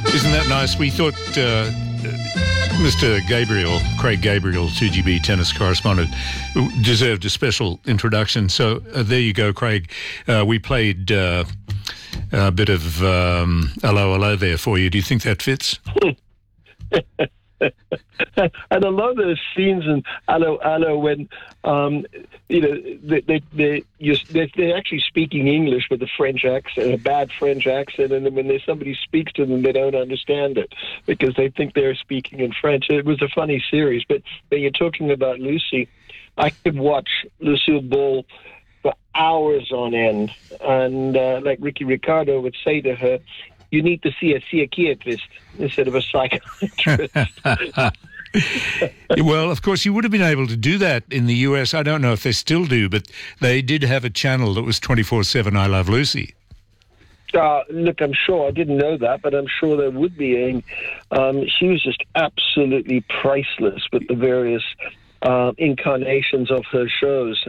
Isn't that nice? We thought Mr. Craig Gabriel, 2GB tennis correspondent, deserved a special introduction. So there you go, Craig. We played a bit of Hello, Hello there for you. Do you think that fits? And I love those scenes in Hello, Hello when they're actually speaking English with a French accent, a bad French accent, and then when somebody speaks to them, they don't understand it because they think they're speaking in French. It was a funny series. But when you're talking about Lucy, I could watch Lucille Ball for hours on end, and like Ricky Ricardo would say to her, you need to see a psychiatrist instead of a psychiatrist. Well, of course, you would have been able to do that in the US. I don't know if they still do, but they did have a channel that was 24/7 I Love Lucy. Look, I'm sure. I didn't know that, but I'm sure there would be. She was just absolutely priceless with the various incarnations of her shows.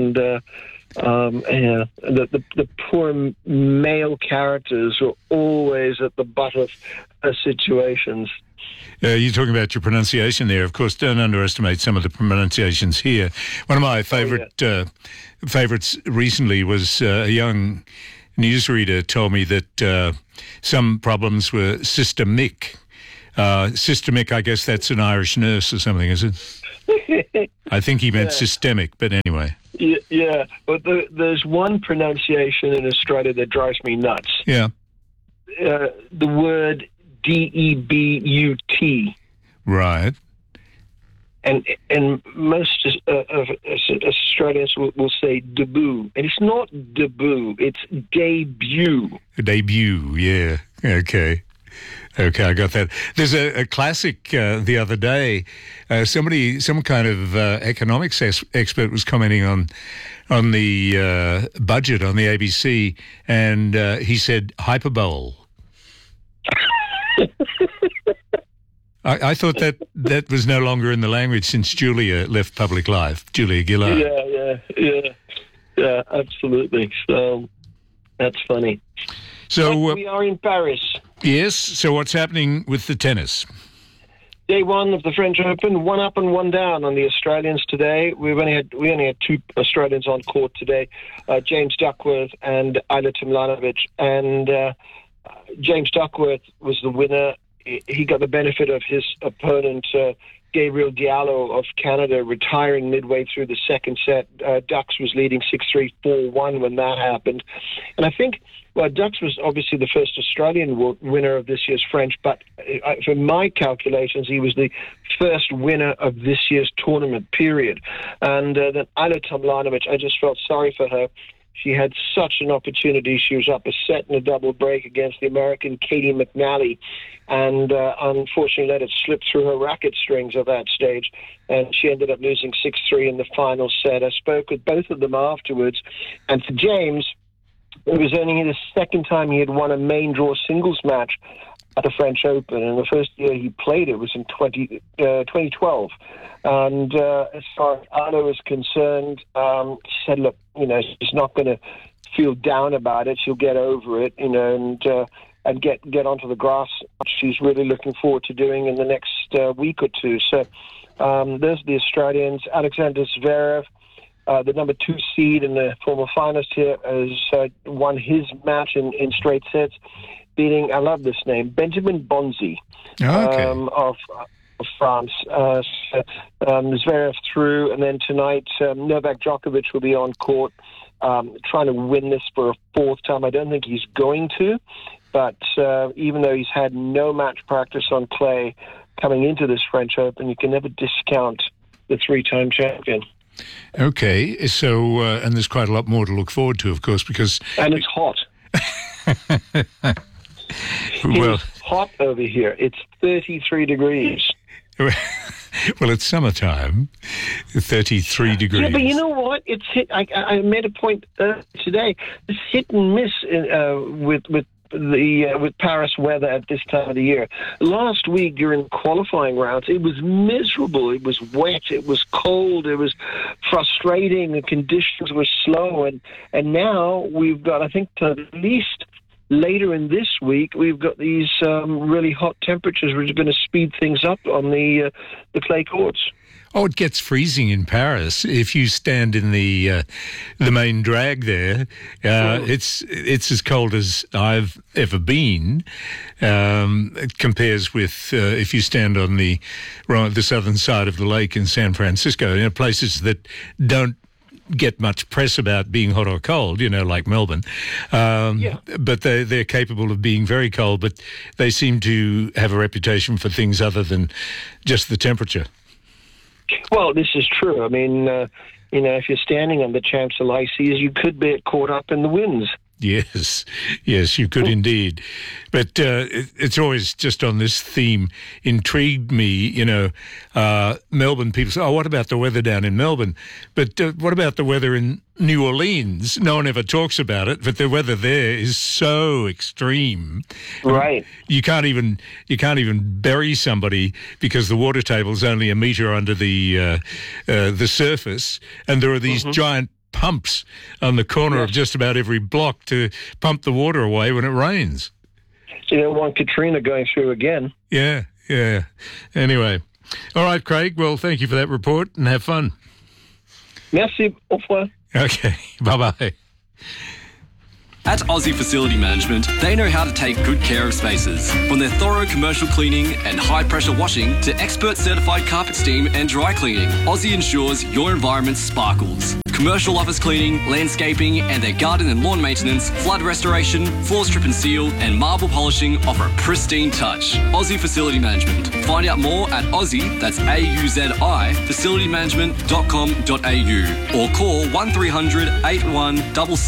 The poor male characters were always at the butt of her situations. You're talking about your pronunciation there. Of course, don't underestimate some of the pronunciations here. One of my favorites recently was a young newsreader told me that some problems were Sister Mick. Sister Mick, I guess that's an Irish nurse or something, is it? I think he meant systemic, but anyway. Yeah, but there's one pronunciation in Australia that drives me nuts. Yeah. The word debut. Right. And most of Australians will say debut, and it's not debut, it's debut. Debut, yeah. Okay, I got that. There's a classic the other day. Some kind of economics expert was commenting on the budget on the ABC, and he said hyperbole. I thought that was no longer in the language since Julia left public life. Julia Gillard. Yeah, absolutely. So that's funny. So we are in Paris. Yes. So what's happening with the tennis? Day one of the French Open, one up and one down on the Australians today. We only had two Australians on court today, James Duckworth and Ajla Tomljanovic. And James Duckworth was the winner. He got the benefit of his opponent, Gabriel Diallo of Canada, retiring midway through the second set. Dux was leading 6-3, 4-1 when that happened. And I think, Dux was obviously the first Australian winner of this year's French, but for my calculations, he was the first winner of this year's tournament, period. And then Ajla Tomljanovic, I just felt sorry for her. She had such an opportunity. She was up a set and a double break against the American Katie McNally, and unfortunately let it slip through her racket strings at that stage, and she ended up losing 6-3 in the final set. I spoke with both of them afterwards, and for James, it was only the second time he had won a main draw singles match at the French Open, and the first year he played it was in 2012. And as far as Arnaud was concerned, she said, look, she's not going to feel down about it. She'll get over it, and get onto the grass. She's really looking forward to doing in the next week or two. So there's the Australians. Alexander Zverev, the number 2 seed and the former finalist here, has won his match in straight sets, beating, I love this name, Benjamin Bonzi of France. Zverev through, and then tonight Novak Djokovic will be on court trying to win this for a fourth time. I don't think he's going to, but even though he's had no match practice on clay coming into this French Open, you can never discount the three-time champion. Okay, so and there's quite a lot more to look forward to, of course, because... And it's hot. It's hot over here. It's 33 degrees. Well, it's summertime, 33 degrees. Yeah, but you know what? It's hit. I made a point today. It's hit and miss with Paris weather at this time of the year. Last week during qualifying rounds, it was miserable. It was wet. It was cold. It was frustrating. The conditions were slow, and now we've got, I think, at least later in this week, we've got these really hot temperatures, which are going to speed things up on the clay courts. Oh, it gets freezing in Paris if you stand in the main drag there. It's as cold as I've ever been. It compares with if you stand on the southern side of the lake in San Francisco, places that don't get much press about being hot or cold, like Melbourne. But they're capable of being very cold, but they seem to have a reputation for things other than just the temperature. Well, this is true. I mean, if you're standing on the Champs-Élysées, you could be caught up in the winds. Yes, you could indeed. But it's always just on this theme intrigued me, Melbourne people say, oh, what about the weather down in Melbourne? But what about the weather in New Orleans? No one ever talks about it, but the weather there is so extreme. Right. You can't even bury somebody because the water table is only a metre under the surface, and there are these giant pumps on the corner of just about every block to pump the water away when it rains. So you don't want Katrina going through again. Yeah. Anyway. All right, Craig. Well, thank you for that report and have fun. Merci. Au revoir. Okay. Bye-bye. At Aussie Facility Management, they know how to take good care of spaces. From their thorough commercial cleaning and high-pressure washing to expert-certified carpet steam and dry cleaning, Aussie ensures your environment sparkles. Commercial office cleaning, landscaping, and their garden and lawn maintenance, flood restoration, floor strip and seal, and marble polishing offer a pristine touch. Aussie Facility Management. Find out more at Aussie, that's AUZI, facilitymanagement.com.au or call 1300 81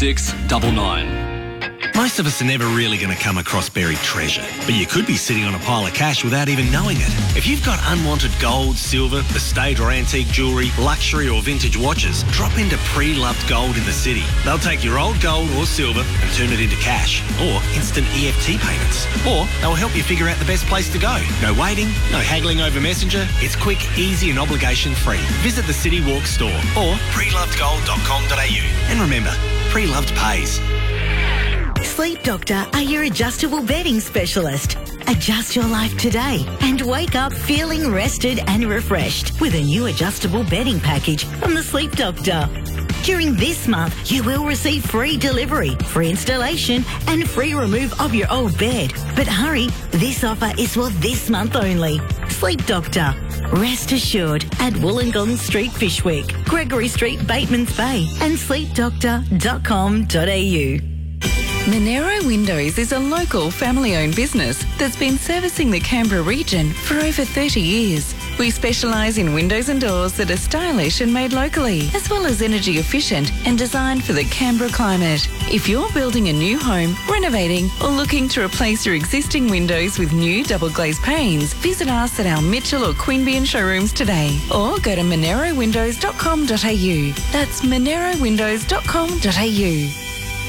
6699. Most of us are never really going to come across buried treasure, but you could be sitting on a pile of cash without even knowing it. If you've got unwanted gold, silver, estate or antique jewellery, luxury or vintage watches, drop into Pre-Loved Gold in the city. They'll take your old gold or silver and turn it into cash or instant EFT payments. Or they'll help you figure out the best place to go. No waiting, no haggling over Messenger. It's quick, easy and obligation-free. Visit the City Walk store or prelovedgold.com.au. And remember, Pre-Loved pays. Sleep Doctor are your adjustable bedding specialist. Adjust your life today and wake up feeling rested and refreshed with a new adjustable bedding package from the Sleep Doctor. During this month, you will receive free delivery, free installation and free remove of your old bed. But hurry, this offer is for this month only. Sleep Doctor. Rest assured at Wollongong Street, Fyshwick, Gregory Street, Batemans Bay and sleepdoctor.com.au. Monero Windows is a local family-owned business that's been servicing the Canberra region for over 30 years. We specialise in windows and doors that are stylish and made locally, as well as energy efficient and designed for the Canberra climate. If you're building a new home, renovating or looking to replace your existing windows with new double glazed panes, visit us at our Mitchell or Queanbeyan showrooms today or go to monerowindows.com.au. That's monerowindows.com.au.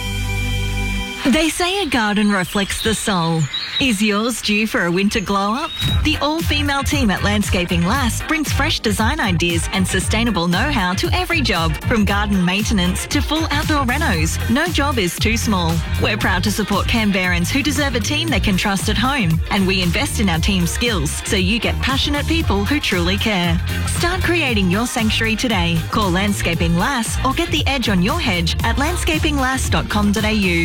They say a garden reflects the soul. Is yours due for a winter glow-up? The all-female team at Landscaping Lass brings fresh design ideas and sustainable know-how to every job, from garden maintenance to full outdoor renos. No job is too small. We're proud to support Canberrans who deserve a team they can trust at home, and we invest in our team's skills so you get passionate people who truly care. Start creating your sanctuary today. Call Landscaping Lass or get the edge on your hedge at landscapinglass.com.au.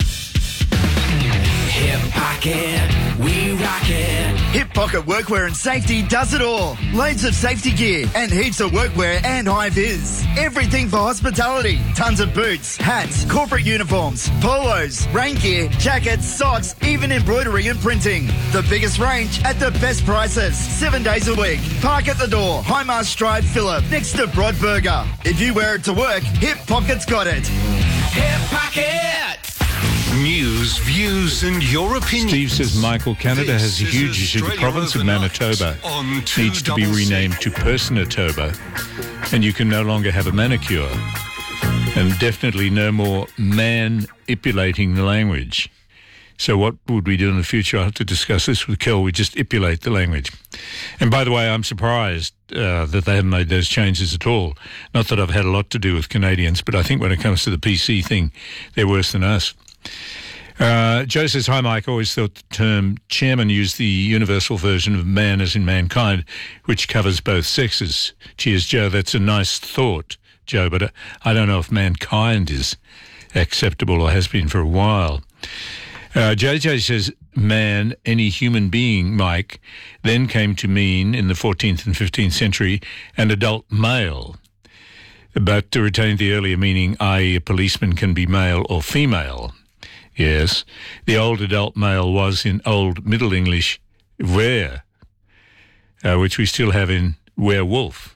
Hip Pocket, we rock it. Hip Pocket Workwear and Safety does it all. Loads of safety gear and heaps of workwear and high vis. Everything for hospitality. Tons of boots, hats, corporate uniforms, polos, rain gear, jackets, socks, even embroidery and printing. The biggest range at the best prices. 7 days a week. Park at the door. Highmast Drive, Phillip, next to Broadburger. If you wear it to work, Hip Pocket's got it. Hip Pocket. News, views and your opinion. Steve says Michael, Canada has a huge issue. The province of Manitoba needs to be renamed to Personatoba, and you can no longer have a manicure, and definitely no more manipulating the language. So what would we do in the future? I'll have to discuss this with Kel. We just ipulate the language. And by the way, I'm surprised that they haven't made those changes at all. Not that I've had a lot to do with Canadians, but I think when it comes to the PC thing, they're worse than us. Joe says, hi, Mike. I always thought the term chairman used the universal version of man as in mankind, which covers both sexes. Cheers, Joe. That's a nice thought, Joe, but I don't know if mankind is acceptable or has been for a while. JJ says, man, any human being, Mike, then came to mean in the 14th and 15th century an adult male, but to retain the earlier meaning, i.e. a policeman can be male or female. Yes, the old adult male was in Old Middle English were, which we still have in werewolf.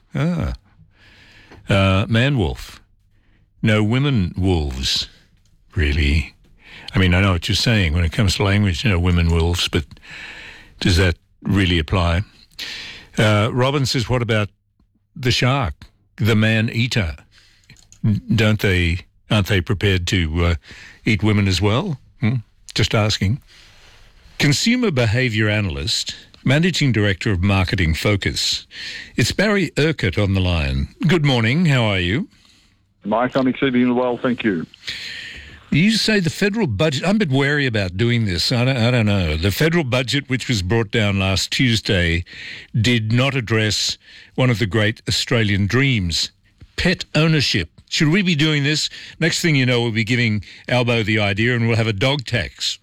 Man-wolf. No women wolves, really. I mean, I know what you're saying when it comes to language, women wolves, but does that really apply? Robin says, what about the shark, the man-eater? Aren't they prepared to eat women as well? Just asking. Consumer behaviour analyst, managing director of Marketing Focus. It's Barry Urquhart on the line. Good morning. How are you? Mike, I'm exceedingly well, thank you. You say the federal budget, I'm a bit wary about doing this. I don't know. The federal budget, which was brought down last Tuesday, did not address one of the great Australian dreams, pet ownership. Should we be doing this? Next thing you know, we'll be giving Albo the idea and we'll have a dog tax.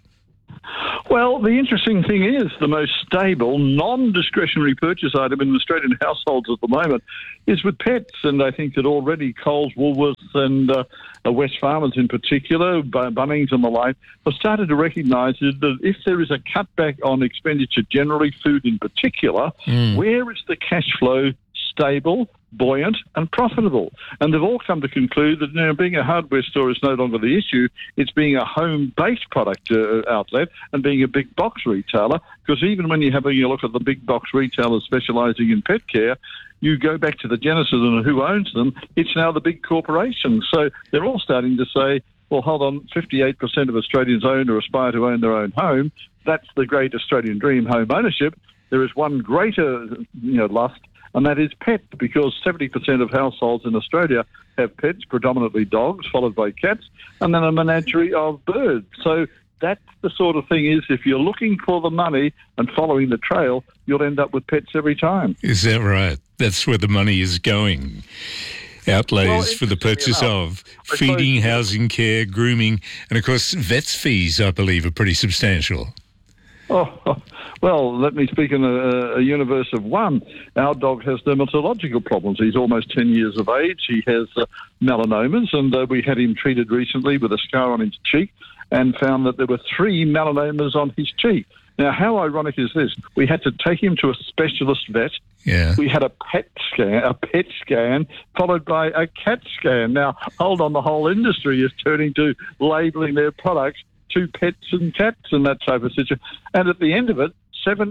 Well, the interesting thing is the most stable, non-discretionary purchase item in Australian households at the moment is with pets. And I think that already Coles, Woolworths and West Farmers in particular, Bunnings and the like, have started to recognise that if there is a cutback on expenditure, generally food in particular, where is the cash flow stable, buoyant and profitable? And they've all come to conclude that being a hardware store is no longer the issue. It's being a home-based product outlet and being a big box retailer, because even when you're having a look at the big box retailers specialising in pet care, you go back to the genesis and who owns them, it's now the big corporations. So they're all starting to say, well, hold on, 58% of Australians own or aspire to own their own home. That's the great Australian dream, home ownership. There is one greater lust, and that is pets, because 70% of households in Australia have pets, predominantly dogs, followed by cats, and then a menagerie of birds. So that's the sort of thing is, if you're looking for the money and following the trail, you'll end up with pets every time. Is that right? That's where the money is going. Outlays for the purchase of feeding, housing, care, grooming, and of course vets fees, I believe, are pretty substantial. Oh, well, let me speak in a universe of one. Our dog has dermatological problems. He's almost 10 years of age. He has melanomas, and we had him treated recently with a scar on his cheek and found that there were 3 melanomas on his cheek. Now, how ironic is this? We had to take him to a specialist vet. Yeah. We had a pet scan, followed by a cat scan. Now, hold on, the whole industry is turning to labelling their products to pets and cats and that type of situation. And at the end of it,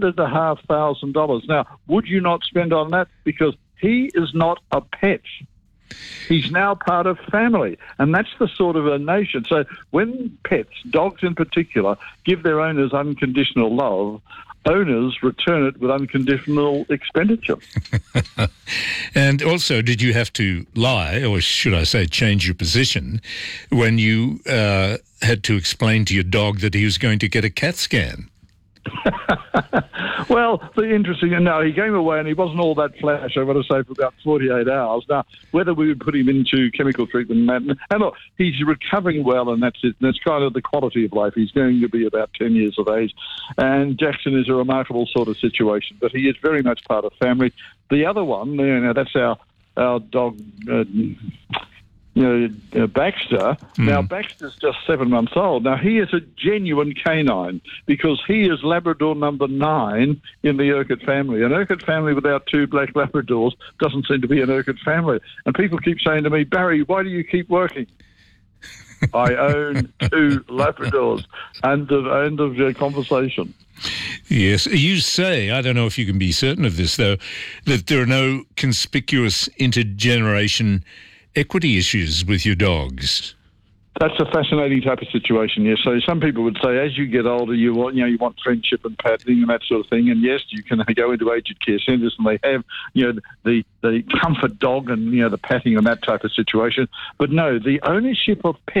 $7,500. Now, would you not spend on that? Because he is not a pet. He's now part of family, and that's the sort of a nation. So when pets, dogs in particular, give their owners unconditional love, owners return it with unconditional expenditure. And also, did you have to lie, or should I say change your position, when you had to explain to your dog that he was going to get a CAT scan? Well, the interesting, he came away and he wasn't all that flash, I've got to say, for about 48 hours. Now, whether we would put him into chemical treatment and look, he's recovering well, and that's it. And that's kind of the quality of life. He's going to be about 10 years of age. And Jackson is a remarkable sort of situation, but he is very much part of family. The other one, that's our dog, Baxter. Now, Baxter's just 7 months old. Now, he is a genuine canine because he is Labrador number 9 in the Urquhart family. An Urquhart family without 2 black Labradors doesn't seem to be an Urquhart family. And people keep saying to me, Barry, why do you keep working? I own 2 Labradors. End of conversation. Yes. You say, I don't know if you can be certain of this, though, that there are no conspicuous intergeneration equity issues with your dogs. That's a fascinating type of situation, yes. So some people would say as you get older, you want friendship and patting and that sort of thing. And yes, you can go into aged care centres and they have, the comfort dog and, the patting and that type of situation. But no, the ownership of pets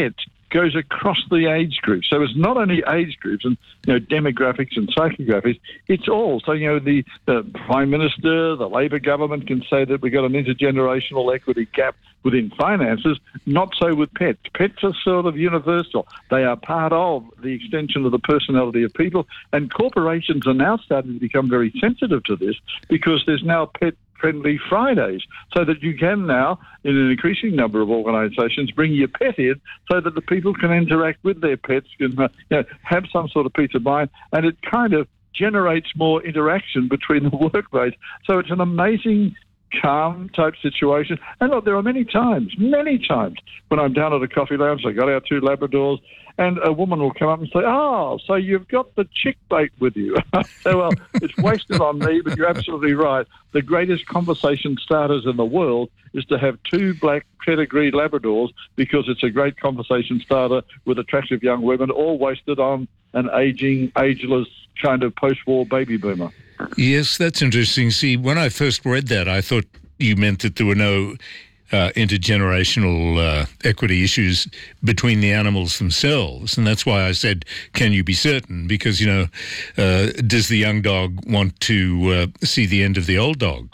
goes across the age groups. So it's not only age groups and demographics and psychographics, it's all. So the Prime Minister, the Labor government can say that we've got an intergenerational equity gap within finances. Not so with pets. Pets are sort of universal. They are part of the extension of the personality of people, and corporations are now starting to become very sensitive to this because there's now pet-friendly Fridays, so that you can now, in an increasing number of organisations, bring your pet in so that the people can interact with their pets, can have some sort of peace of mind, and it kind of generates more interaction between the workmates. So it's an amazing calm type situation. And look, there are many times when I'm down at a coffee lounge, I got our 2 Labradors, and a woman will come up and say, "Oh, so you've got the chick bait with you." So, well, it's wasted on me, but you're absolutely right. The greatest conversation starters in the world is to have 2 black pedigreed Labradors, because it's a great conversation starter with attractive young women, all wasted on an ageing, ageless kind of post-war baby boomer. Yes, that's interesting. See, when I first read that, I thought you meant that there were no intergenerational equity issues between the animals themselves. And that's why I said, can you be certain? Because, does the young dog want to see the end of the old dog?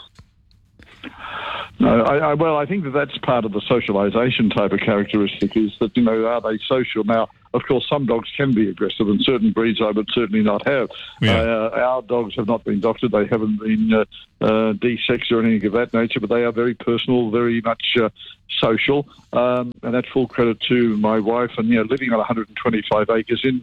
No, I think that's part of the socialisation type of characteristic, is that, are they social? Now, of course, some dogs can be aggressive, and certain breeds I would certainly not have. Yeah. Our dogs have not been doctored. They haven't been de-sexed or anything of that nature, but they are very personal, very much social, and that's full credit to my wife. And, living on 125 acres in,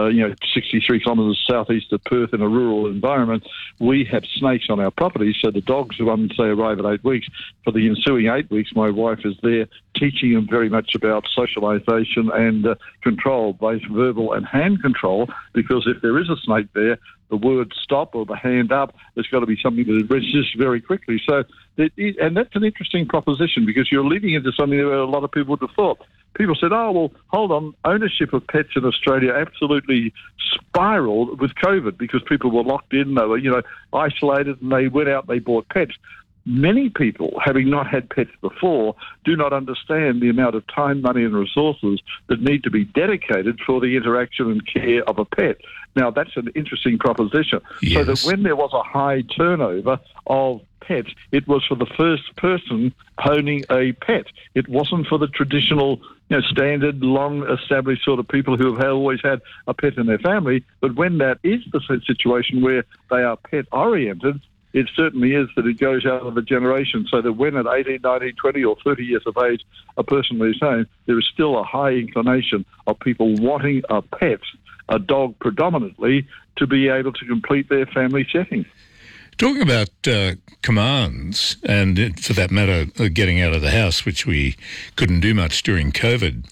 63 kilometres southeast of Perth in a rural environment, we have snakes on our property, so the dogs, once they arrive at 8 weeks, for the ensuing 8 weeks, my wife is there teaching them very much about socialisation and control, both verbal and hand control, because if there is a snake there, the word stop or the hand up, there's got to be something that registers very quickly. So, and that's an interesting proposition, because you're leading into something that a lot of people would have thought. People said, oh, well, hold on, ownership of pets in Australia absolutely spiraled with COVID because people were locked in, they were, isolated, and they went out and they bought pets. Many people, having not had pets before, do not understand the amount of time, money and resources that need to be dedicated for the interaction and care of a pet. Now, that's an interesting proposition. Yes. So that when there was a high turnover of pets, it was for the first person owning a pet. It wasn't for the traditional, standard, long-established sort of people who have always had a pet in their family. But when that is the situation where they are pet-oriented, it certainly is that it goes out of a generation, so that when at 18, 19, 20 or 30 years of age a person leaves home, there is still a high inclination of people wanting a pet, a dog predominantly, to be able to complete their family setting. Talking about commands, and for that matter, getting out of the house, which we couldn't do much during COVID,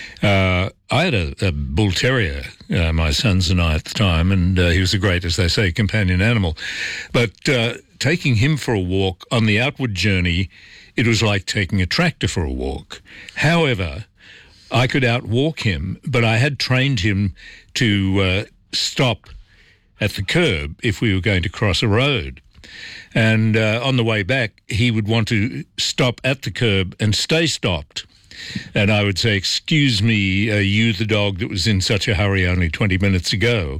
I had a bull terrier, my sons and I at the time, and he was a great, as they say, companion animal. But taking him for a walk on the outward journey, it was like taking a tractor for a walk. However, I could outwalk him, but I had trained him to stop at the curb if we were going to cross a road. And on the way back, he would want to stop at the curb and stay stopped. And I would say, excuse me, you the dog that was in such a hurry only 20 minutes ago.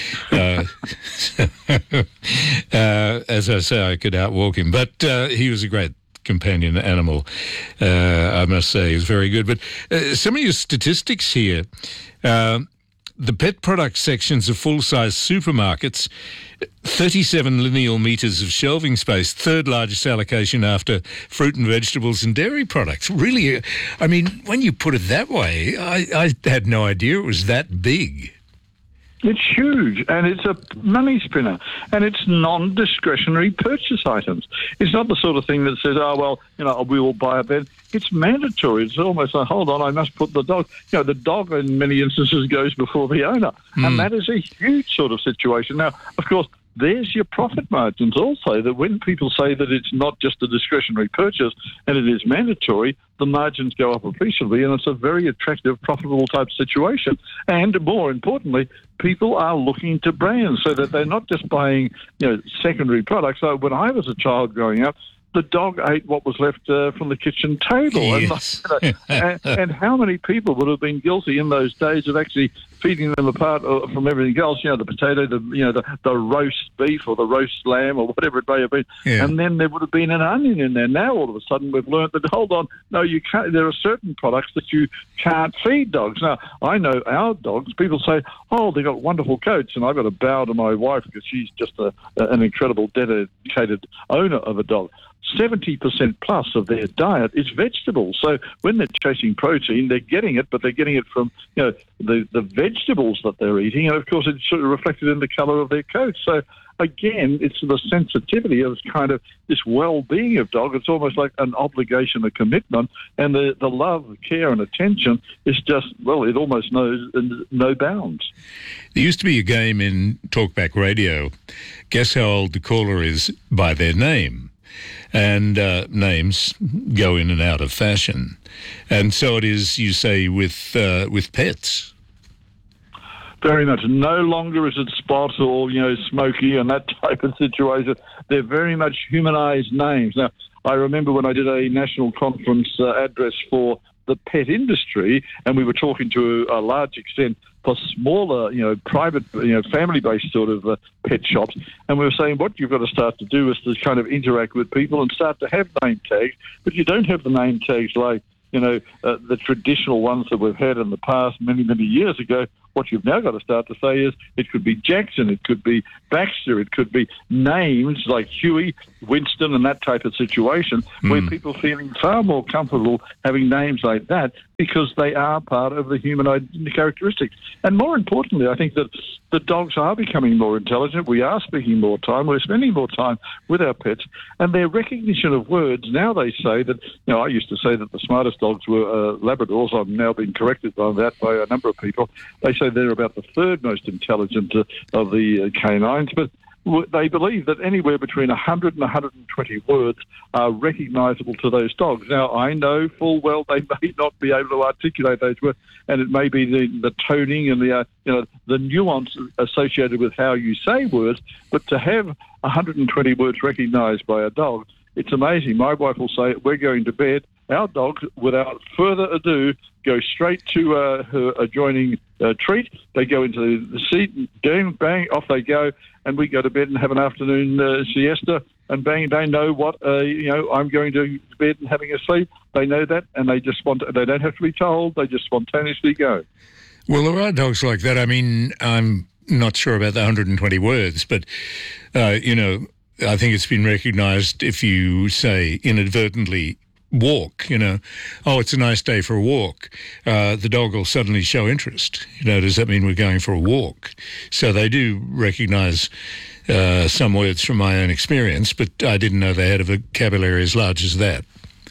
As I say, I could outwalk him. But he was a great companion animal, I must say. He was very good. But some of your statistics here, the pet product sections of full-size supermarkets, 37 lineal metres of shelving space, third largest allocation after fruit and vegetables and dairy products. Really, I mean, when you put it that way, I had no idea it was that big. It's huge, and it's a money spinner, and it's non-discretionary purchase items. It's not the sort of thing that says, oh, well, we will buy a bed. It's mandatory. It's almost like, hold on, I must put the dog. The dog in many instances goes before the owner, and that is a huge sort of situation. Now, of course, there's your profit margins also, that when people say that it's not just a discretionary purchase and it is mandatory, the margins go up appreciably, and it's a very attractive, profitable type situation. And more importantly, people are looking to brands so that they're not just buying, secondary products. So when I was a child growing up, the dog ate what was left from the kitchen table. Yes. And how many people would have been guilty in those days of actually feeding them apart from everything else? The potato, the roast beef or the roast lamb or whatever it may have been. Yeah. And then there would have been an onion in there. Now all of a sudden we've learned that, hold on, no, you can't. There are certain products that you can't feed dogs. Now, I know our dogs, people say, oh, they've got wonderful coats, and I've got to bow to my wife because she's just an incredible dedicated owner of a dog. 70% plus of their diet is vegetables. So when they're chasing protein, they're getting it, but they're getting it from the vegetables that they're eating, and of course it's sort of reflected in the colour of their coat. So again, it's the sensitivity of kind of this well-being of dog. It's almost like an obligation, a commitment, and the love, care and attention is just, well, it almost knows no bounds. There used to be a game in Talkback Radio, guess how old the caller is by their name. And names go in and out of fashion. And so it is, you say, with pets. Very much. No longer is it Spot or, Smokey and that type of situation. They're very much humanised names. Now, I remember when I did a national conference address for the pet industry, and we were talking to a large extent for smaller, private, family-based sort of pet shops, and we were saying what you've got to start to do is to kind of interact with people and start to have name tags, but you don't have the name tags like, the traditional ones that we've had in the past many, many years ago. What you've now got to start to say is it could be Jackson, it could be Baxter, it could be names like Huey, Winston and that type of situation where people feeling far more comfortable having names like that because they are part of the human identity characteristics. And more importantly, I think that the dogs are becoming more intelligent. We are speaking more time. We're spending more time with our pets. And their recognition of words, now they say that, I used to say that the smartest dogs were Labradors. I'm now being corrected on that by a number of people. They say they're about the third most intelligent of the canines, but they believe that anywhere between 100 and 120 words are recognisable to those dogs. Now, I know full well they may not be able to articulate those words, and it may be the toning and the nuance associated with how you say words, but to have 120 words recognised by a dog, it's amazing. My wife will say, we're going to bed. Our dogs, without further ado, go straight to her adjoining treat. They go into the seat, bang, off they go, and we go to bed and have an afternoon siesta, and bang, they know what, I'm going to bed and having a sleep. They know that, and they don't have to be told. They just spontaneously go. Well, there are dogs like that. I mean, I'm not sure about the 120 words, but, I think it's been recognised if you say inadvertently walk, it's a nice day for a walk, the dog will suddenly show interest. Does that mean we're going for a walk? So they do recognise some words from my own experience, but I didn't know they had a vocabulary as large as that.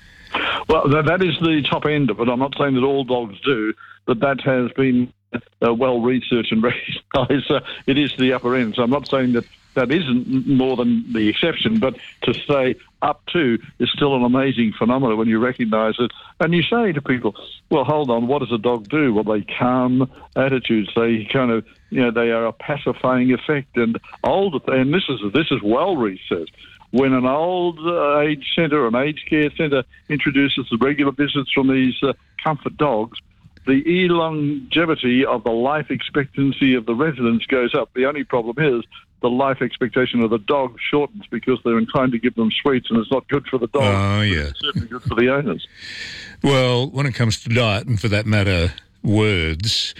Well, that is the top end of it. I'm not saying that all dogs do, but that has been well researched and recognised. It is the upper end. So I'm not saying that isn't more than the exception, but to say up to is still an amazing phenomenon when you recognise it. And you say to people, well, hold on, what does a dog do? Well, they calm attitudes. They kind of, they are a pacifying effect. And this is well researched. When an old age centre, an aged care centre introduces the regular visits from these comfort dogs, the longevity of the life expectancy of the residents goes up. The only problem is the life expectation of the dog shortens because they're inclined to give them sweets, and it's not good for the dog. Oh, yeah. It's certainly good for the owners. Well, when it comes to diet, and for that matter, words,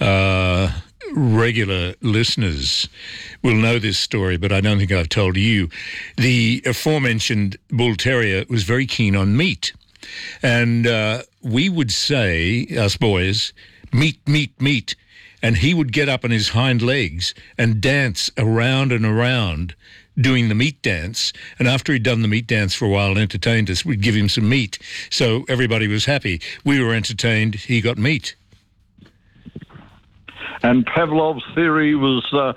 regular listeners will know this story, but I don't think I've told you. The aforementioned Bull Terrier was very keen on meat. And we would say, us boys, meat, meat, meat. And he would get up on his hind legs and dance around and around doing the meat dance. And after he'd done the meat dance for a while and entertained us, we'd give him some meat. So everybody was happy. We were entertained. He got meat. And Pavlov's theory was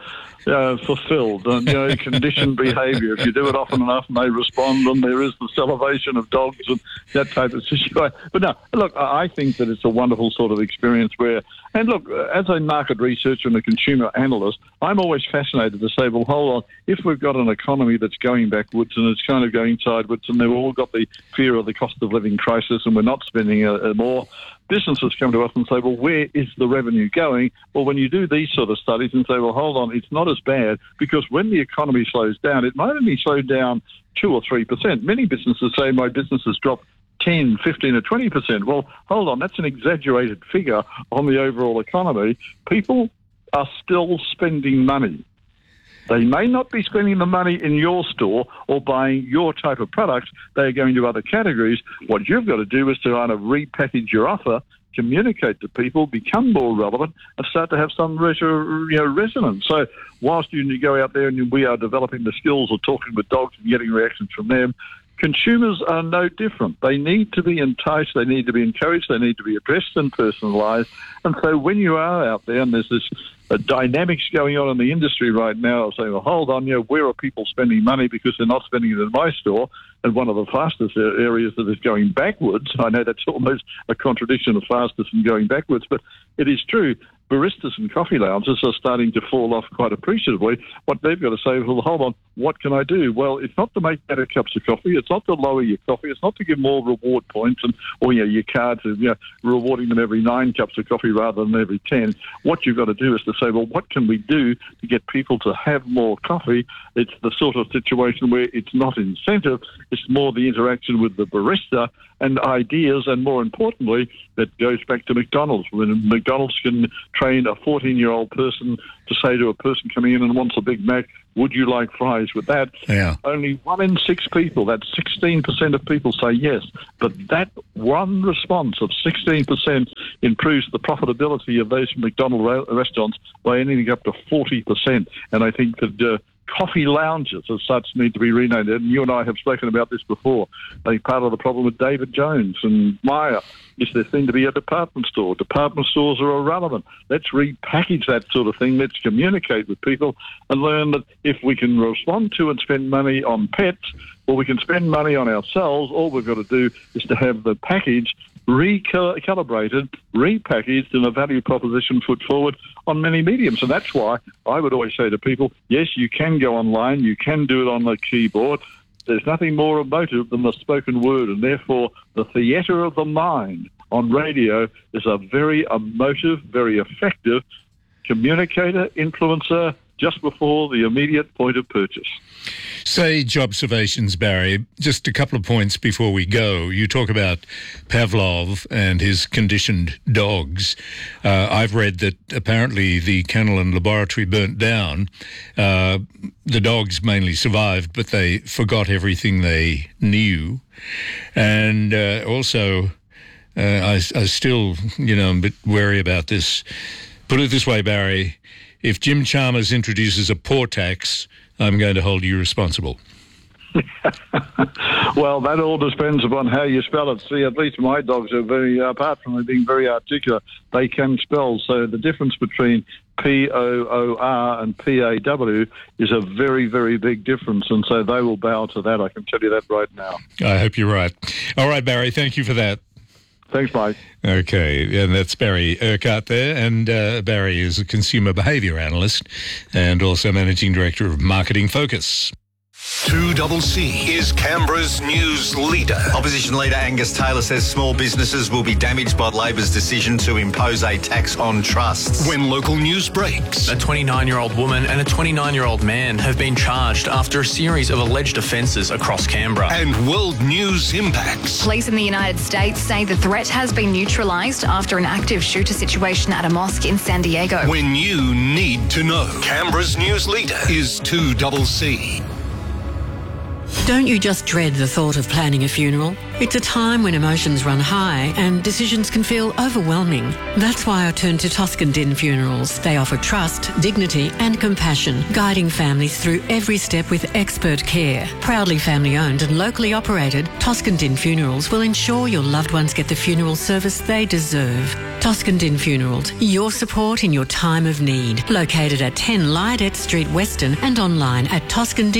fulfilled. And, conditioned behaviour. If you do it often enough and they respond, and there is the salivation of dogs and that type of situation. But no, look, I think that it's a wonderful sort of experience where, and look, as a market researcher and a consumer analyst, I'm always fascinated to say, well, hold on, if we've got an economy that's going backwards and it's kind of going sideways and they've all got the fear of the cost of living crisis and we're not spending more, businesses come to us and say, well, where is the revenue going? Well, when you do these sort of studies and say, well, hold on, it's not as bad, because when the economy slows down, it might only slow down 2 or 3%. Many businesses say my business has dropped 10, 15 or 20%. Well, hold on, that's an exaggerated figure on the overall economy. People are still spending money. They may not be spending the money in your store or buying your type of products. They're going to other categories. What you've got to do is to kind of repackage your offer, communicate to people, become more relevant, and start to have some resonance. So whilst you go out there and we are developing the skills of talking with dogs and getting reactions from them, consumers are no different. They need to be enticed, they need to be encouraged, they need to be addressed and personalised. And so when you are out there and there's this dynamics going on in the industry right now of saying, well, hold on, where are people spending money because they're not spending it in my store? And one of the fastest areas that is going backwards, I know that's almost a contradiction of fastest and going backwards, but it is true. Baristas and coffee lounges are starting to fall off quite appreciatively. What they've got to say is, well, hold on, what can I do? Well, it's not to make better cups of coffee. It's not to lower your coffee. It's not to give more reward points or your cards of rewarding them every 9 cups of coffee rather than every 10. What you've got to do is to say, well, what can we do to get people to have more coffee? It's the sort of situation where it's not incentive. It's more the interaction with the barista and ideas, and more importantly, that goes back to McDonald's. When McDonald's can train a 14-year-old person to say to a person coming in and wants a Big Mac, would you like fries with that? Yeah. Only 1 in 6 people, that's 16% of people say yes. But that one response of 16% improves the profitability of those McDonald's restaurants by anything up to 40%. And I think that coffee lounges as such need to be renamed. And you and I have spoken about this before. I think part of the problem with David Jones and Myer is there seem to be a department store. Department stores are irrelevant. Let's repackage that sort of thing. Let's communicate with people and learn that if we can respond to and spend money on pets, or we can spend money on ourselves, all we've got to do is to have the package recalibrated, repackaged, and a value proposition put forward on many mediums. And that's why I would always say to people, yes, you can go online, you can do it on the keyboard. There's nothing more emotive than the spoken word, and therefore the theatre of the mind on radio is a very emotive, very effective communicator, influencer, just before the immediate point of purchase. Sage observations, Barry. Just a couple of points before we go. You talk about Pavlov and his conditioned dogs. I've read that apparently the kennel and laboratory burnt down. The dogs mainly survived, but they forgot everything they knew. And also, I still, I'm a bit wary about this. Put it this way, Barry. If Jim Chalmers introduces a poor tax, I'm going to hold you responsible. Well, that all depends upon how you spell it. See, at least my dogs are very, apart from being very articulate, they can spell. So the difference between P-O-O-R and P-A-W is a very, very big difference. And so they will bow to that. I can tell you that right now. I hope you're right. All right, Barry, thank you for that. Thanks, Mike. Okay, and that's Barry Urquhart there. And Barry is a consumer behaviour analyst and also managing director of Marketing Focus. 2CC is Canberra's news leader. Opposition leader Angus Taylor says small businesses will be damaged by Labor's decision to impose a tax on trusts. When local news breaks. A 29-year-old woman and a 29-year-old man have been charged after a series of alleged offences across Canberra. And world news impacts. Police in the United States say the threat has been neutralised after an active shooter situation at a mosque in San Diego. When you need to know. Canberra's news leader is 2CC. Don't you just dread the thought of planning a funeral? It's a time when emotions run high and decisions can feel overwhelming. That's why I turned to Toscan Din Funerals. They offer trust, dignity and compassion, guiding families through every step with expert care. Proudly family-owned and locally operated, Toscan Din Funerals will ensure your loved ones get the funeral service they deserve. Toscan Din Funerals, your support in your time of need. Located at 10 Lydet Street, Weston, and online at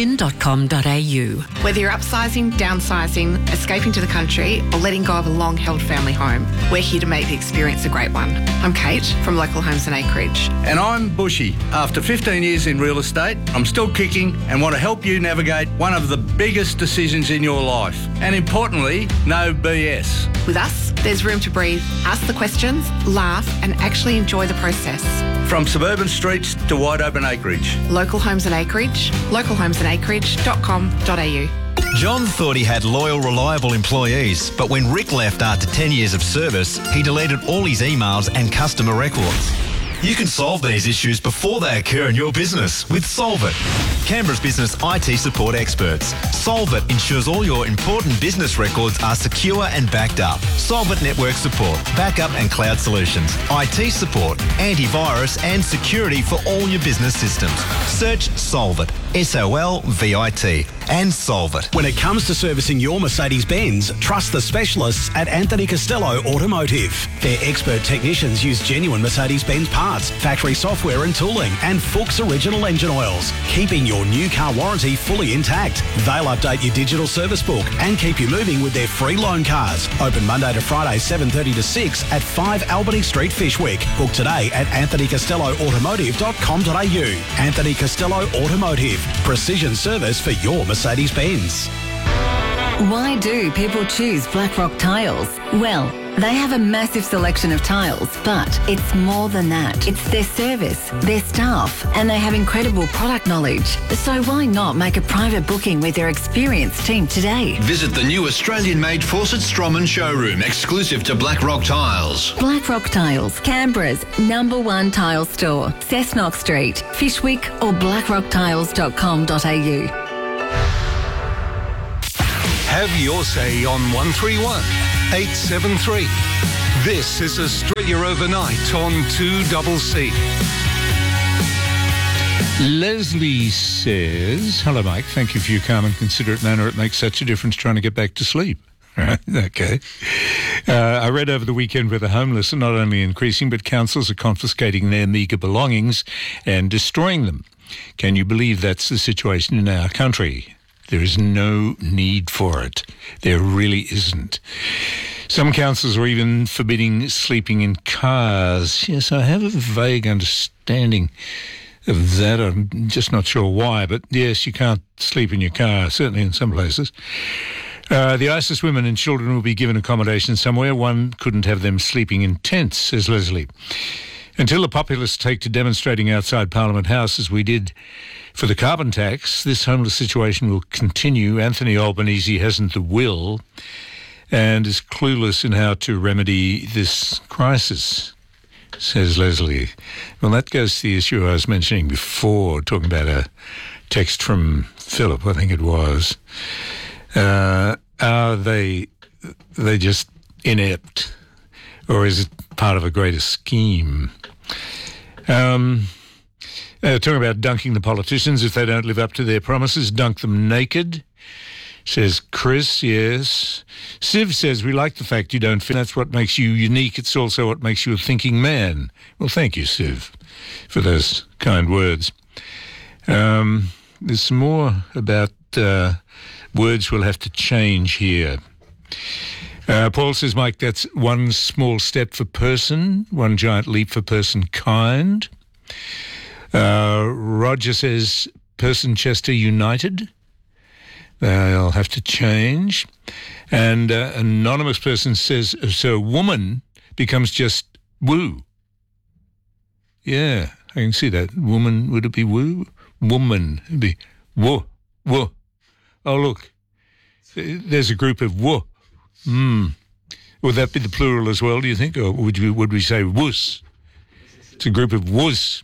toscandin.com.au. Whether you're upsizing, downsizing, escaping to the country, or letting go of a long-held family home, we're here to make the experience a great one. I'm Kate from Local Homes and Acreage. And I'm Bushy. After 15 years in real estate, I'm still kicking and want to help you navigate one of the biggest decisions in your life. And importantly, no BS. With us, there's room to breathe, ask the questions, laugh, and actually enjoy the process. From suburban streets to wide open acreage. Local Homes and Acreage, localhomesandacreage.com.au. John thought he had loyal, reliable employees, but when Rick left after 10 years of service, he deleted all his emails and customer records. You can solve these issues before they occur in your business with Solvit, Canberra's business IT support experts. Solvit ensures all your important business records are secure and backed up. Solvit network support, backup and cloud solutions, IT support, antivirus and security for all your business systems. Search Solvit, SOLVIT, and Solvit. When it comes to servicing your Mercedes-Benz, trust the specialists at Anthony Costello Automotive. Their expert technicians use genuine Mercedes-Benz parts, factory software and tooling, and Fuchs original engine oils, keeping your new car warranty fully intact. They'll update your digital service book and keep you moving with their free loan cars. Open Monday to Friday, 7:30 to 6 at 5 Albany Street, Fishwick. Book today at anthonycostelloautomotive.com.au. Anthony Costello Automotive. Precision service for your Mercedes-Benz. Why do people choose Blackrock Tiles? Well, they have a massive selection of tiles, but it's more than that. It's their service, their staff, and they have incredible product knowledge. So why not make a private booking with their experienced team today? Visit the new Australian-made Fawcett Stroman showroom, exclusive to Blackrock Tiles. Blackrock Tiles, Canberra's #1 tile store. Cessnock Street, Fishwick or blackrocktiles.com.au. Have your say on 131 873. This is Australia Overnight on 2CC. Leslie says, hello, Mike. Thank you for your calm and considerate manner. It makes such a difference trying to get back to sleep. Okay. I read over the weekend where the homeless are not only increasing, but councils are confiscating their meagre belongings and destroying them. Can you believe that's the situation in our country? There is no need for it. There really isn't. Some councils are even forbidding sleeping in cars. Yes, I have a vague understanding of that. I'm just not sure why, but yes, you can't sleep in your car, certainly in some places. The ISIS women and children will be given accommodation somewhere. One couldn't have them sleeping in tents, says Leslie. Until the populists take to demonstrating outside Parliament House, as we did for the carbon tax, this homeless situation will continue. Anthony Albanese hasn't the will and is clueless in how to remedy this crisis, says Leslie. Well, that goes to the issue I was mentioning before, talking about a text from Philip, I think it was. Are they just inept, or is it part of a greater scheme? Talking about dunking the politicians if they don't live up to their promises, dunk them naked, says Chris, yes. Siv says, we like the fact you don't fit. That's what makes you unique. It's also what makes you a thinking man. Well, thank you, Siv, for those kind words. There's some more about words we'll have to change here. Paul says, Mike, that's one small step for person, one giant leap for person kind. Roger says, person Chester United. They'll have to change. And anonymous person says, so woman becomes just woo. Yeah, I can see that. Woman, would it be woo? Woman, it'd be woo, woo. Oh, look, there's a group of woo. Would that be the plural as well, do you think? Or would we say woos? It's a group of woos.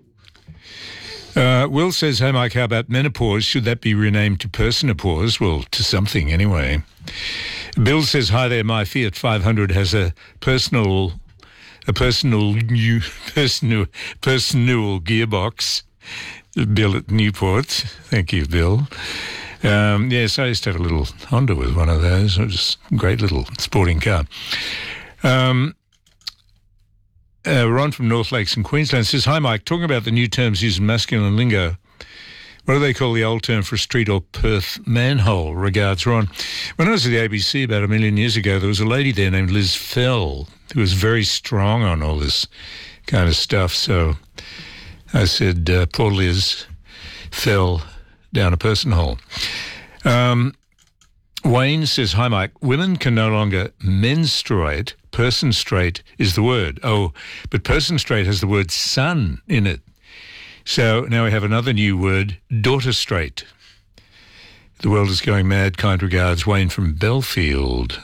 Will says, hey, Mike, how about menopause? Should that be renamed to personopause? Well, to something anyway. Bill says, hi there, my Fiat 500 has a personal gearbox. Bill at Newport. Thank you, Bill. Yes, I used to have a little Honda with one of those. It was a great little sporting car. Ron from North Lakes in Queensland says, hi, Mike, talking about the new terms used in masculine lingo. What do they call the old term for a street or Perth manhole? Regards, Ron. When I was at the ABC about 1 million years ago, there was a lady there named Liz Fell who was very strong on all this kind of stuff. So I said, poor Liz fell down a person hole. Wayne says, hi, Mike, women can no longer menstruate. Person straight is the word. Oh, but person straight has the word son in it. So now we have another new word, daughter straight. The world is going mad. Kind regards, Wayne from Belfield.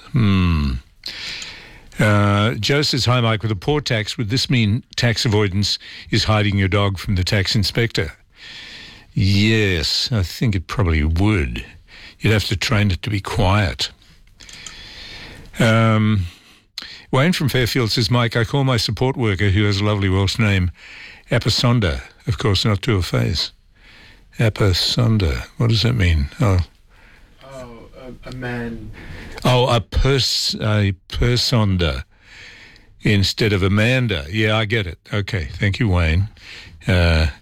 Joe says, hi, Mike, with a poor tax, would this mean tax avoidance is hiding your dog from the tax inspector? Yes, I think it probably would. You'd have to train it to be quiet. Wayne from Fairfield says, Mike, I call my support worker, who has a lovely Welsh name, Apasonda. Of course, not to a face. Apasonda. What does that mean? Oh, a man. Oh, a personda instead of Amanda. Yeah, I get it. Okay, thank you, Wayne. Thank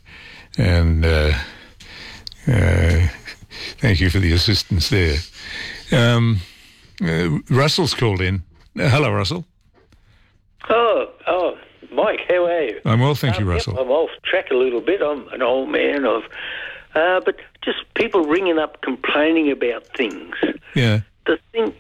you for the assistance there. Russell's called in. Hello, Russell. Oh, Mike, how are you? I'm well, thank you, Russell. I'm off track a little bit. I'm an old man. But just people ringing up complaining about things. Yeah. The thing...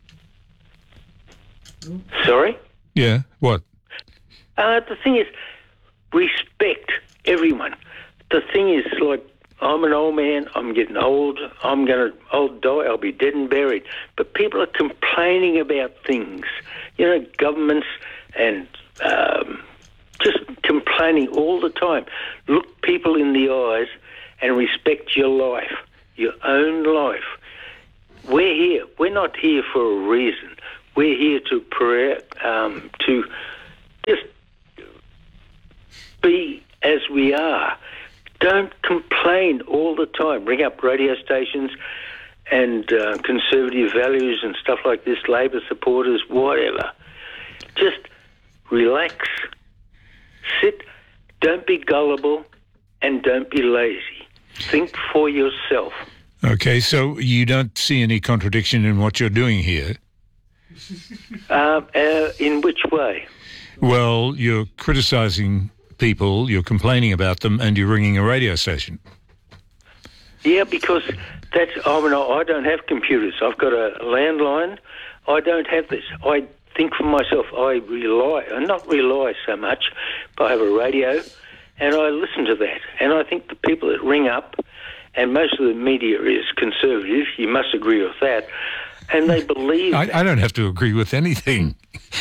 Sorry? Yeah, what? The thing is, respect everyone. The thing is, like, I'm an old man, I'm getting old, I'll die, I'll be dead and buried. But people are complaining about things. You know, governments and just complaining all the time. Look people in the eyes and respect your life, your own life. We're here. We're not here for a reason. We're here to just be as we are. Don't complain all the time. Bring up radio stations and conservative values and stuff like this, Labor supporters, whatever. Just relax, sit, don't be gullible, and don't be lazy. Think for yourself. Okay, so you don't see any contradiction in what you're doing here? In which way? Well, you're criticising people, you're complaining about them, and you're ringing a radio station. Yeah, because I don't have computers. I've got a landline. I don't have this. I think for myself. I not rely so much, but I have a radio, and I listen to that. And I think the people that ring up, and most of the media is conservative, you must agree with that, and they believe... I don't have to agree with anything.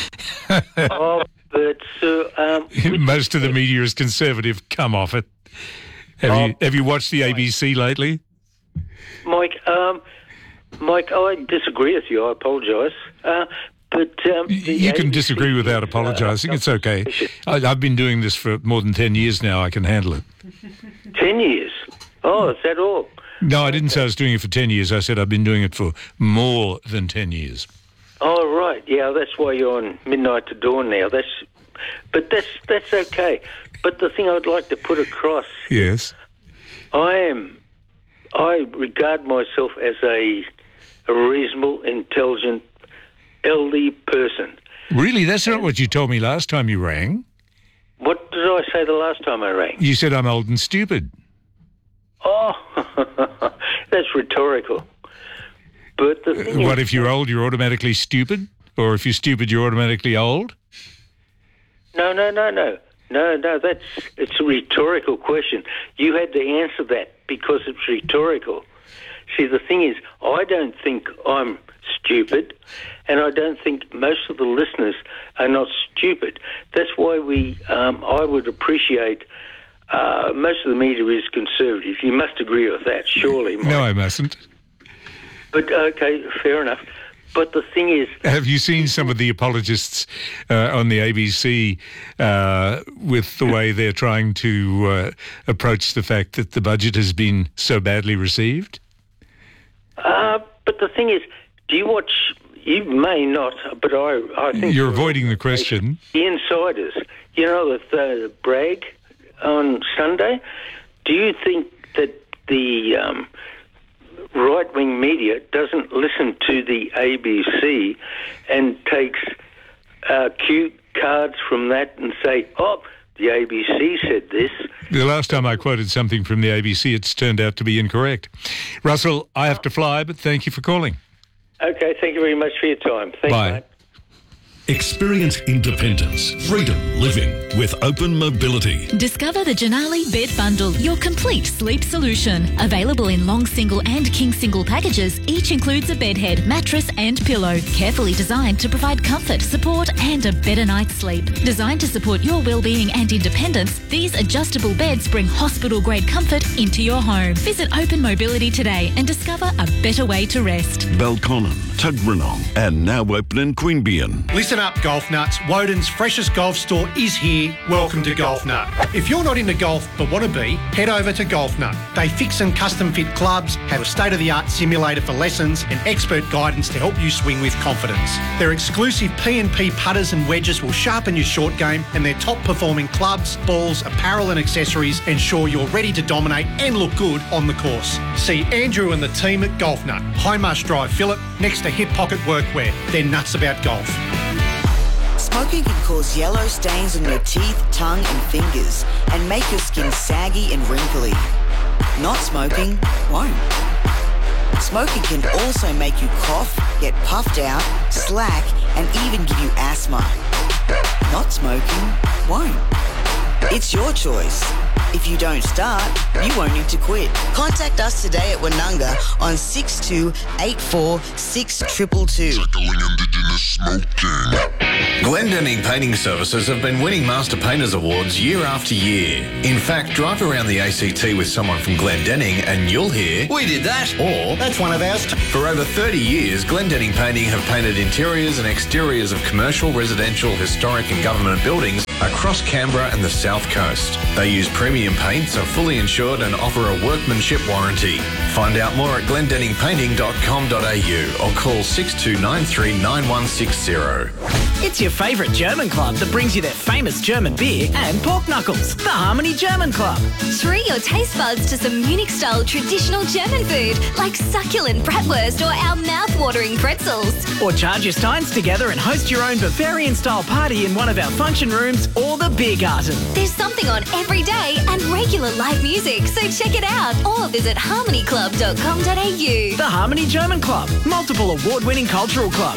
Most of the media is conservative. Come off it. Have you watched the ABC lately? Mike, I disagree with you. I apologise. But you can disagree without apologising. It's okay. I've been doing this for more than 10 years now. I can handle it. 10 years? Oh, is that all? No, I didn't say I was doing it for 10 years. I said I've been doing it for more than 10 years. Oh, right. Yeah, that's why you're on Midnight to Dawn now. That's okay. But the thing I'd like to put across... Yes. I regard myself as a reasonable, intelligent, elderly person. Really? That's not what you told me last time you rang. What did I say the last time I rang? You said I'm old and stupid. Oh, that's rhetorical. But the thing what, if you're old, you're automatically stupid? Or if you're stupid, you're automatically old? No, it's a rhetorical question. You had to answer that because it's rhetorical. See, the thing is, I don't think I'm stupid, and I don't think most of the listeners are not stupid. That's why I would appreciate, most of the media is conservative. You must agree with that, surely, Mike. No, I mustn't. But, okay, fair enough. But the thing is... Have you seen some of the apologists on the ABC with the way they're trying to approach the fact that the budget has been so badly received? But the thing is, do you watch... You may not, but I think... You're avoiding the question. The Insiders. You know, the brag on Sunday? Do you think that the right-wing media doesn't listen to the ABC and takes cue cards from that and say, oh, the ABC said this? The last time I quoted something from the ABC, it's turned out to be incorrect. Russell, I have to fly, but thank you for calling. Okay, thank you very much for your time. Thanks, Bye. mate. Experience independence, freedom living with Open Mobility. Discover the Janali Bed Bundle, your complete sleep solution. Available in long single and king single packages, each includes a bed head, mattress and pillow. Carefully designed to provide comfort, support and a better night's sleep. Designed to support your well-being and independence, these adjustable beds bring hospital-grade comfort into your home. Visit Open Mobility today and discover a better way to rest. Belconnen, Tuggeranong and now open in Queanbeyan. Listen up, golf nuts. Woden's freshest golf store is here. Welcome to Golf Nut. If you're not into golf but want to be, head over to Golf Nut. They fix and custom fit clubs, have a state-of-the-art simulator for lessons and expert guidance to help you swing with confidence. Their exclusive P&P putters and wedges will sharpen your short game, and their top-performing clubs, balls, apparel and accessories ensure you're ready to dominate and look good on the course. See Andrew and the team at Golf Nut, Highmarsh Drive, Phillip, next to Hip Pocket Workwear. They're nuts about golf. Smoking can cause yellow stains on your teeth, tongue and fingers and make your skin saggy and wrinkly. Not smoking won't. Smoking can also make you cough, get puffed out, slack and even give you asthma. Not smoking won't. It's your choice. If you don't start, you won't need to quit. Contact us today at Woonunga on 6284 6222. Tackling Indigenous smoking. Glendenning Painting Services have been winning Master Painters Awards year after year. In fact, drive around the ACT with someone from Glendenning and you'll hear, "We did that," or "That's one of ours." For over 30 years, Glendenning Painting have painted interiors and exteriors of commercial, residential, historic and government buildings across Canberra and the South Coast. They use premium paints, are fully insured and offer a workmanship warranty. Find out more at glendenningpainting.com.au or call 6293 9160. It's your favourite German club that brings you their famous German beer and pork knuckles, the Harmony German Club. Treat your taste buds to some Munich-style traditional German food like succulent bratwurst or our mouth-watering pretzels. Or charge your steins together and host your own Bavarian-style party in one of our function rooms or the beer garden. There's something on every day and regular live music, so check it out or visit harmonyclub.com.au. The Harmony German Club, multiple award-winning cultural club.